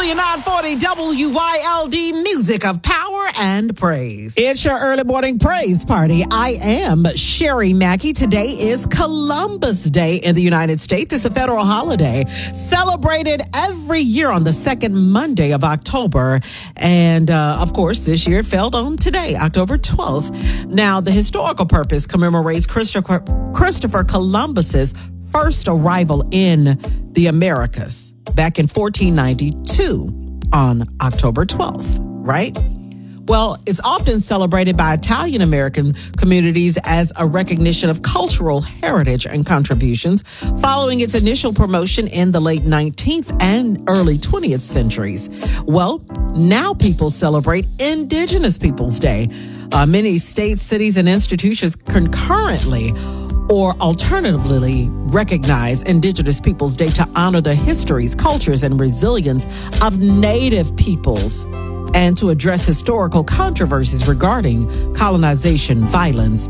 Hallelujah, 940 WYLD, music of power and praise. It's your early morning praise party. I am Sherry Mackey. Today is Columbus Day in the United States. It's a federal holiday celebrated every year on the second Monday of October. And, of course, this year it fell on today, October 12th. Now, the historical purpose commemorates Christopher Columbus's first arrival in the Americas back in 1492 on October 12th, right? Well, it's often celebrated by Italian American communities as a recognition of cultural heritage and contributions following its initial promotion in the late 19th and early 20th centuries. Well, now people celebrate Indigenous Peoples Day. Many states, cities, and institutions concurrently or alternatively recognize Indigenous Peoples Day to honor the histories, cultures, and resilience of Native peoples and to address historical controversies regarding colonization, violence,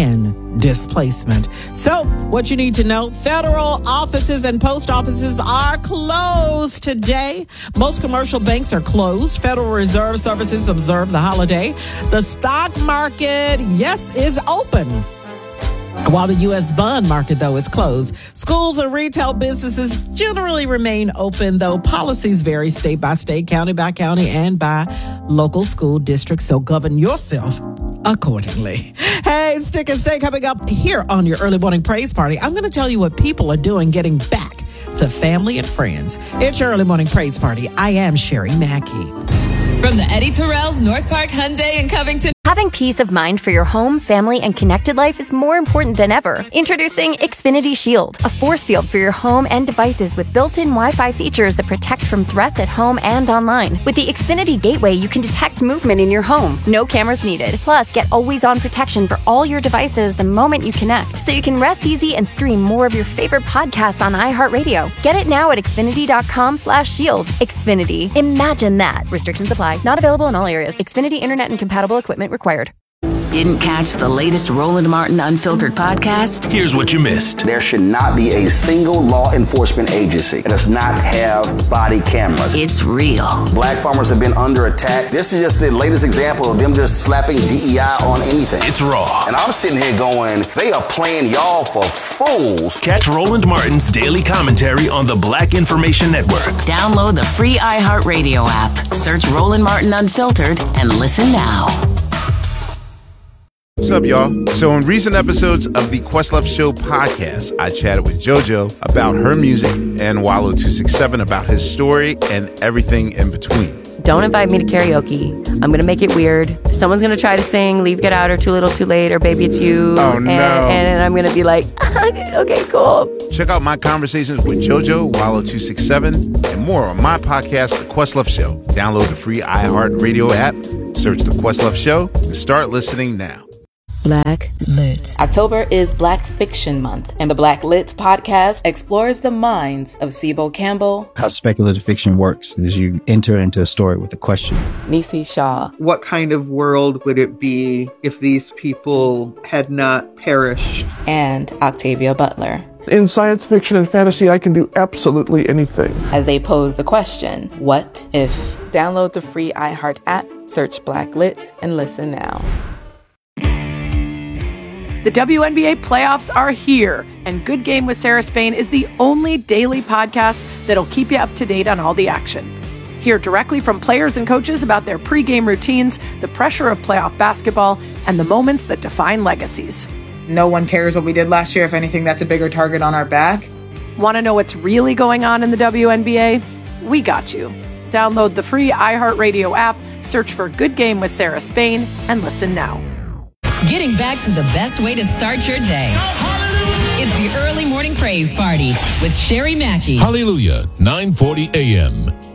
and displacement. So, what you need to know, federal offices and post offices are closed today. Most commercial banks are closed. Federal Reserve Services observe the holiday. The stock market, yes, is open, while the U.S. bond market, though, is closed. Schools and retail businesses generally remain open, though policies vary state by state, county by county, and by local school districts. So govern yourself accordingly. Hey, Stick and Stay coming up here on your early morning praise party. I'm going to tell you what people are doing getting back to family and friends. It's your early morning praise party. I am Sherry Mackey. From the Eddie Terrell's North Park Hyundai in Covington. Having peace of mind for your home, family, and connected life is more important than ever. Introducing Xfinity Shield, a force field for your home and devices with built-in Wi-Fi features that protect from threats at home and online. With the Xfinity Gateway, you can detect movement in your home. No cameras needed. Plus, get always-on protection for all your devices the moment you connect, so you can rest easy and stream more of your favorite podcasts on iHeartRadio. Get it now at Xfinity.com/shield. Xfinity. Imagine that. Restrictions apply. Not available in all areas. Xfinity Internet and compatible equipment required. Didn't catch the latest Roland Martin Unfiltered podcast? Here's what you missed. There should not be a single law enforcement agency that does not have body cameras. It's real. Black farmers have been under attack. This is just the latest example of them just slapping DEI on anything. It's raw. And I'm sitting here going, they are playing y'all for fools. Catch Roland Martin's daily commentary on the Black Information Network. Download the free iHeartRadio app. Search Roland Martin Unfiltered and listen now. What's up, y'all? So in recent episodes of the Questlove Show podcast, I chatted with JoJo about her music and Wallow 267 about his story and everything in between. Don't invite me to karaoke. I'm going to make it weird. Someone's going to try to sing Leave, Get Out, or Too Little, Too Late, or Baby It's You. Oh, no. And I'm going to be like, okay, cool. Check out my conversations with JoJo, Wallow 267, and more on my podcast, The Questlove Show. Download the free iHeartRadio app, search The Questlove Show, and start listening now. Black Lit. October is Black Fiction Month, and the Black Lit podcast explores the minds of Sibo Campbell. How speculative fiction works is you enter into a story with a question. Nisi Shaw. What kind of world would it be if these people had not perished? And Octavia Butler. In science fiction and fantasy, I can do absolutely anything. As they pose the question, what if? Download the free iHeart app, search Black Lit, and listen now. The WNBA playoffs are here, and Good Game with Sarah Spain is the only daily podcast that'll keep you up to date on all the action. Hear directly from players and coaches about their pregame routines, the pressure of playoff basketball, and the moments that define legacies. No one cares what we did last year. If anything, that's a bigger target on our back. Want to know what's really going on in the WNBA? We got you. Download the free iHeartRadio app, search for Good Game with Sarah Spain, and listen now. Getting back to the best way to start your day. It's the Early Morning Praise Party with Sherry Mackey. Hallelujah, 940 a.m.